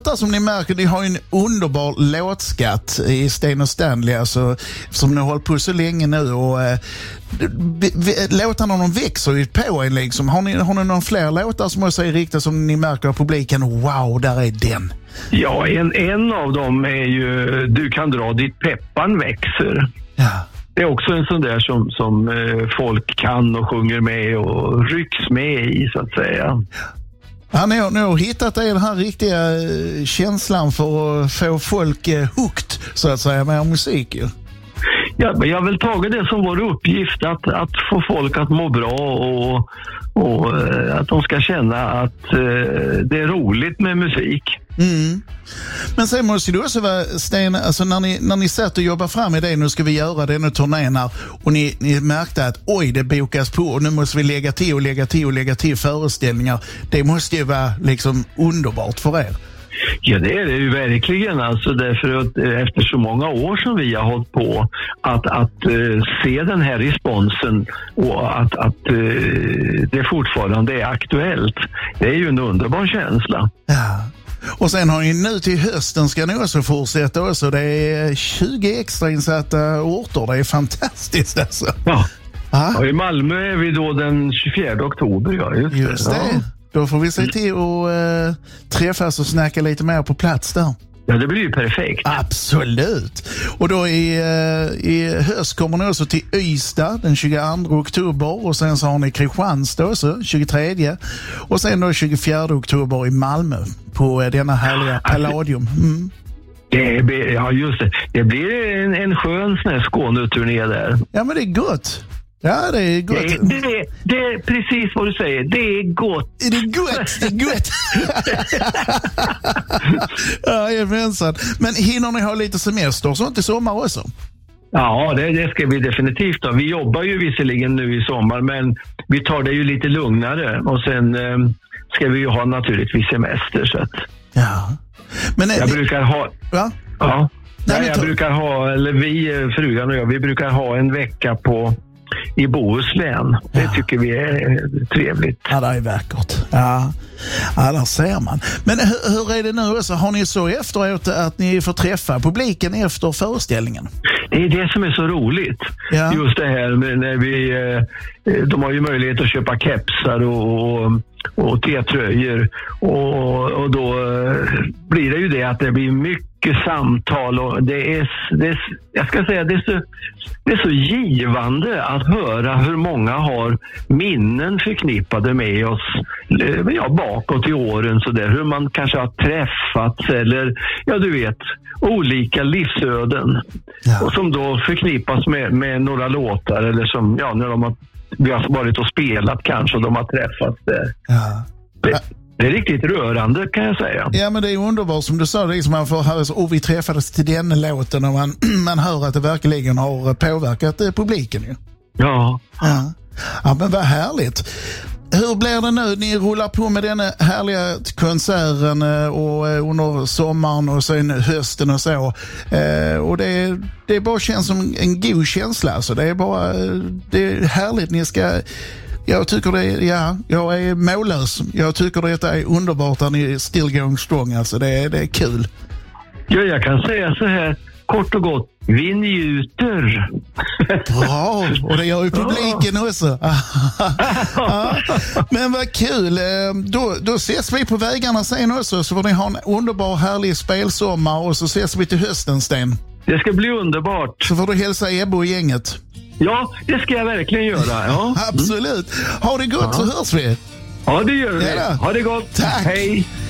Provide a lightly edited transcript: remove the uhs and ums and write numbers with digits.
låtar som ni märker, ni har en underbar låtskatt i Sten och Stanley, alltså, som ni har hållit på så länge nu, och låtarna de växer ju på en liksom. Har ni någon fler låtar som är riktigt som ni märker av publiken, wow, där är den? Ja, en av dem är ju Du kan dra dit peppan växer. Ja. Det är också en sån där som folk kan och sjunger med och rycks med i, så att säga. Ja, ni har hittat den här riktiga känslan för att få folk hooked, så att säga, med musik. Ja, men jag har väl tagit det som vår uppgift att få folk att må bra och att de ska känna att det är roligt med musik. Mm. Men sen måste det också vara, Sten, alltså när ni satt och jobbade fram i det, nu ska vi göra det, nu turnén här, och ni märkte att oj, det bokas på och nu måste vi lägga till föreställningar. Det måste ju vara liksom underbart för er. Ja, det är det ju verkligen, alltså, därför att efter så många år som vi har hållit på att se den här responsen och att det fortfarande är aktuellt, det är ju en underbar känsla. Ja. Och sen har ni nu till hösten, ska ni också fortsätta också. Det är 20 extra insatta orter. Det är fantastiskt alltså. Ja. Ja, i Malmö är vi då den 24 oktober. Ja, just det. Ja. Då får vi se till att träffas och snacka lite mer på plats där. Ja, det blir ju perfekt. Absolut. Och då i höst kommer ni också till Ystad den 22 oktober, och sen så har ni Kristianstad också 23, och sen då 24 oktober i Malmö på denna härliga Palladium. Mm. Ja, just det. Det blir en skön sån här Skåneturné där. Ja, men det är gott. Ja, det är gott. Det är precis vad du säger. Det är gott. Det är gott. Ja, jajamensan. Men hinner ni ha lite semester och sånt i sommar också? Ja, det ska vi definitivt ha. Vi jobbar ju visserligen nu i sommar, men vi tar det ju lite lugnare. Och sen ska vi ju ha naturligtvis semester. Så att... Ja. Men jag brukar ha... Va? Ja. Nej, jag brukar ha, eller vi, frugan och jag, vi brukar ha en vecka i Bohuslän. Det tycker vi är trevligt. Ja, det är vackert. Ja, där ser man. Men hur är det nu också? Har ni så efteråt att ni får träffa publiken efter föreställningen? Det är det som är så roligt. Ja. Just det här när de har ju möjlighet att köpa kepsar och T-tröjor, och då blir det ju det att det blir mycket samtal, och jag ska säga det är så givande att höra hur många har minnen förknippade med oss bakåt i åren, så där, hur man kanske har träffats eller du vet, olika livsöden, och som då förknippas med några låtar, eller som när vi har varit och spelat kanske och de har träffats där. Ja. Det är riktigt rörande, kan jag säga. Ja, men det är underbart som du sa, det är som man får höra, vi träffades till den låten, och man hör att det verkligen har påverkat publiken ju. Ja. Ja, men vad härligt. Hur blir det nu? Ni rullar på med den härliga konserten och under sommaren och sen hösten och så. Och det bara känns som en god känsla. Alltså. Det är härligt. Jag tycker jag är mållös. Jag tycker det är underbart att ni är still going strong. Alltså. Det är kul. Ja, jag kan säga så här, kort och gott. Vi njuter. Bra, och det gör ju publiken också. Ja, men vad kul. Då ses vi på vägarna sen också, så får ni ha en underbar härlig spelsommar, och så ses vi till hösten, Sten. Det ska bli underbart. Så får du hälsa Ebbo och gänget. Ja, det ska jag verkligen göra. Ja. Absolut. Ha det gott, så hörs vi. Ja, det gör vi. Ha det gott. Tack. Hej.